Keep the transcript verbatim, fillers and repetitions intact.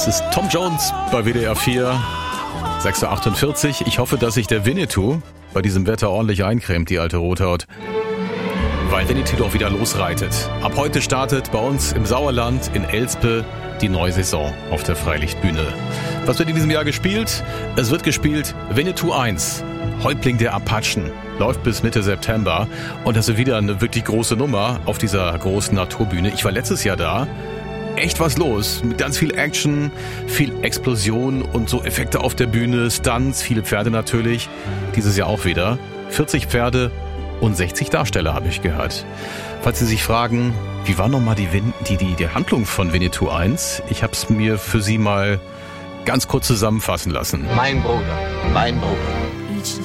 Das ist Tom Jones bei W D R vier, sechs Uhr achtundvierzig. Ich hoffe, dass sich der Winnetou bei diesem Wetter ordentlich eincremt, die alte Rothaut. Weil Winnetou doch wieder losreitet. Ab heute startet bei uns im Sauerland in Elspe die neue Saison auf der Freilichtbühne. Was wird in diesem Jahr gespielt? Es wird gespielt Winnetou eins, Häuptling der Apachen. Läuft bis Mitte September und das ist wieder eine wirklich große Nummer auf dieser großen Naturbühne. Ich war letztes Jahr da. Echt was los, mit ganz viel Action, viel Explosion und so Effekte auf der Bühne, Stunts, viele Pferde natürlich. Dieses Jahr auch wieder. vierzig Pferde und sechzig Darsteller habe ich gehört. Falls Sie sich fragen, wie war nochmal die, Win- die, die, die Handlung von Winnetou eins? Ich habe es mir für Sie mal ganz kurz zusammenfassen lassen. Mein Bruder, mein Bruder.